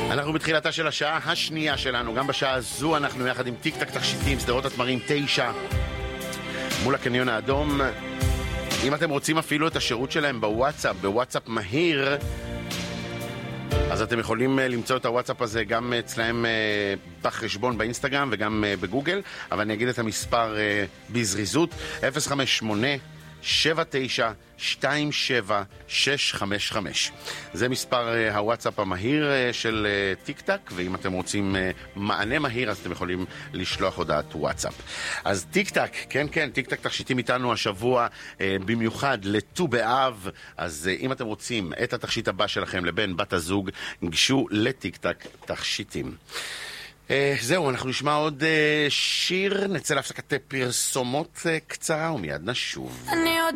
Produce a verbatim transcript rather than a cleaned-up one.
אנחנו בתחילתה של השעה השנייה שלנו, גם בשעה הזו אנחנו יחד עם טיק טק תכשיטים, סדרות התמרים תשע, מול הקניון האדום. אם אתם רוצים אפילו את השירות שלהם בוואטסאפ, בוואטסאפ מהיר, אז אתם יכולים למצוא את הוואטסאפ הזה גם אצלהם בחשבון באינסטגרם וגם בגוגל, אבל אני אגיד את המספר בזריזות, אפס חמש שמונה שבע תשע שתיים שבע שש חמש חמש. זה מספר הוואטסאפ המהיר של טיק טק, ואם אתם רוצים מענה מהיר אז אתם יכולים לשלוח הודעת וואטסאפ. אז טיק טק, כן כן, טיק טק תכשיטים איתנו השבוע במיוחד לט"ו באב, אז אם אתם רוצים את התכשיט הבא שלכם לבן בת הזוג, גשו לטיק טק תכשיטים. Uh, זהו, אנחנו נשמע עוד uh, שיר, נצא להפסקת פרסומות uh, קצרה ומיד נשוב. אני עוד